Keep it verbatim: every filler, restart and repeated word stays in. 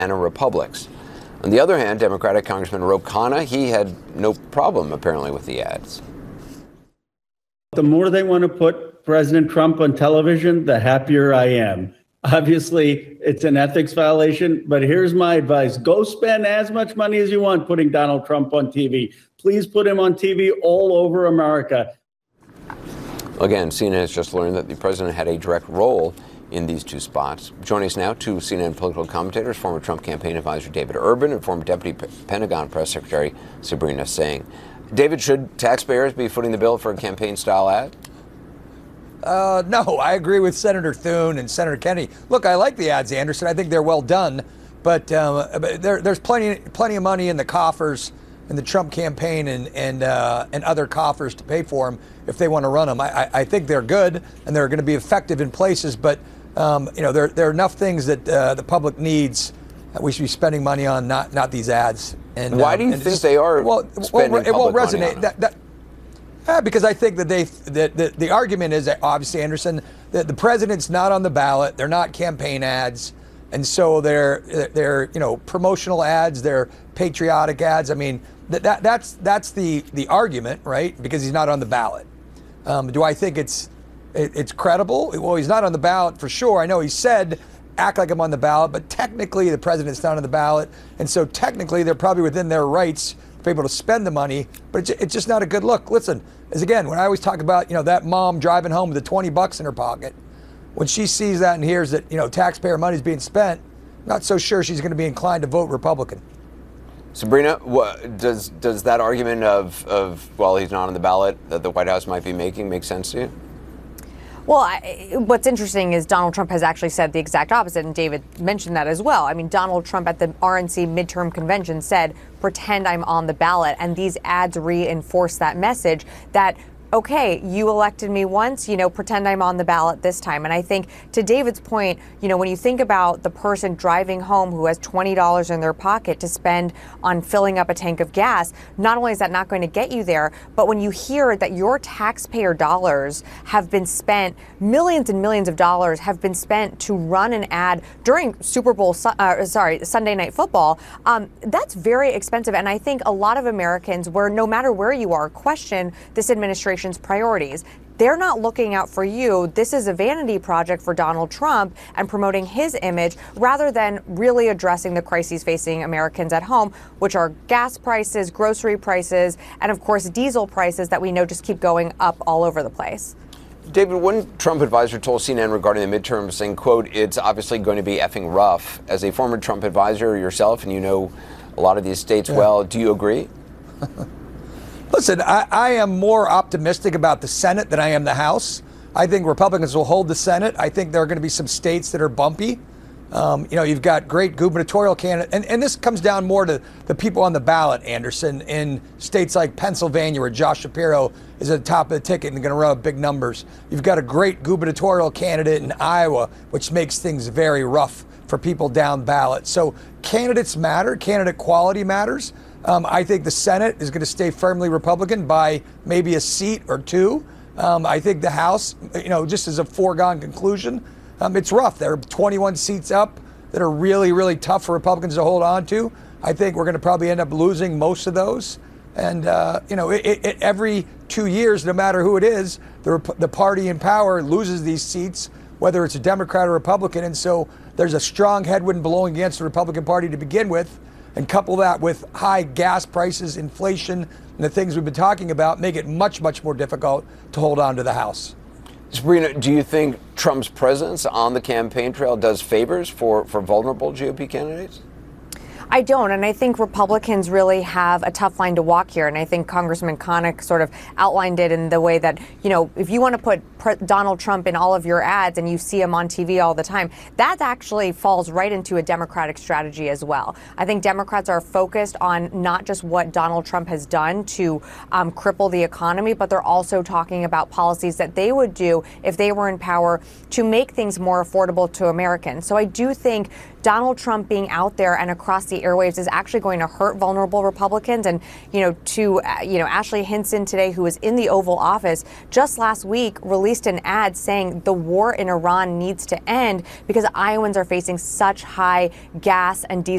Republics. On the other hand, Democratic Congressman Ro Khanna, he had no problem apparently with the ads. The more they want to put President Trump on television, the happier I am. Obviously, it's an ethics violation, but here's my advice. Go spend as much money as you want putting Donald Trump on T V. Please put him on T V all over America. Again, C N N has just learned that the president had a direct role in these two spots. Joining us now, two C N N political commentators, former Trump campaign advisor David Urban and former Deputy P- Pentagon Press Secretary Sabrina Singh. David, should taxpayers be footing the bill for a campaign-style ad? Uh, no, I agree with Senator Thune and Senator Kennedy. Look, I like the ads, Anderson. I think they're well done, but uh, there, there's plenty, plenty of money in the coffers in the Trump campaign and and uh, and other coffers to pay for them if they want to run them. I, I think they're good and they're going to be effective in places, but um, you know, there there are enough things that uh, the public needs that we should be spending money on, not not these ads. And why um, do you think just, they are well, spending well, it won't public money resonate? on That, that, Uh, because I think that they, that the, the argument is that obviously, Anderson, that the president's not on the ballot. They're not campaign ads, and so they're they're you know promotional ads. They're patriotic ads. I mean, that, that that's that's the the argument, right? Because he's not on the ballot. Um, do I think it's it, it's credible? Well, he's not on the ballot for sure. I know he said act like I'm on the ballot, but technically the president's not on the ballot, and so technically they're probably within their rights for people to spend the money, but it's, it's just not a good look. Listen, as again, when I always talk about, you know, that mom driving home with the twenty bucks in her pocket, when she sees that and hears that, you know, taxpayer money is being spent, not so sure she's going to be inclined to vote Republican. Sabrina, what, does does that argument of, of, well, he's not on the ballot that the White House might be making make sense to you? Well, I, what's interesting is Donald Trump has actually said the exact opposite, and David mentioned that as well. I mean, Donald Trump at the R N C midterm convention said, pretend I'm on the ballot, and these ads reinforce that message that, okay, you elected me once, you know, pretend I'm on the ballot this time. And I think to David's point, you know, when you think about the person driving home who has twenty dollars in their pocket to spend on filling up a tank of gas, not only is that not going to get you there, but when you hear that your taxpayer dollars have been spent, millions and millions of dollars have been spent to run an ad during Super Bowl, uh, sorry, Sunday Night Football, um, that's very expensive. And I think a lot of Americans, where no matter where you are, question this administration priorities. They're not looking out for you. This is a vanity project for Donald Trump and promoting his image rather than really addressing the crises facing Americans at home, which are gas prices, grocery prices, and of course diesel prices that we know just keep going up all over the place. David, one Trump advisor told C N N regarding the midterms, saying, quote, it's obviously going to be effing rough. As a former Trump advisor yourself, and you know a lot of these states yeah. well, do you agree? Listen, I, I am more optimistic about the Senate than I am the House. I think Republicans will hold the Senate. I think there are going to be some states that are bumpy. Um, you know, you've got great gubernatorial candidates. And, and this comes down more to the people on the ballot, Anderson, in states like Pennsylvania, where Josh Shapiro is at the top of the ticket and going to run up big numbers. You've got a great gubernatorial candidate in Iowa, which makes things very rough for people down ballot. So candidates matter. Candidate quality matters. Um, I think the Senate is going to stay firmly Republican by maybe a seat or two. Um, I think the House, you know, just as a foregone conclusion, um, it's rough. There are twenty-one seats up that are really, really tough for Republicans to hold on to. I think we're going to probably end up losing most of those. And, uh, you know, it, it, every two years, no matter who it is, the, the party in power loses these seats, whether it's a Democrat or Republican. And so there's a strong headwind blowing against the Republican Party to begin with. And couple that with high gas prices, inflation, and the things we've been talking about, make it much, much more difficult to hold on to the House. Sabrina, do you think Trump's presence on the campaign trail does favors for, for vulnerable G O P candidates? I don't, and I think Republicans really have a tough line to walk here, and I think Congressman Connick sort of outlined it in the way that, you know, if you want to put Pre- Donald Trump in all of your ads and you see him on T V all the time, that actually falls right into a Democratic strategy as well. I think Democrats are focused on not just what Donald Trump has done to um, cripple the economy, but they're also talking about policies that they would do if they were in power to make things more affordable to Americans. So I do think Donald Trump being out there and across the airwaves is actually going to hurt vulnerable Republicans. And, you know, to, uh, you know, Ashley Hinson today, who was in the Oval Office just last week, released an ad saying the war in Iran needs to end because Iowans are facing such high gas and diesel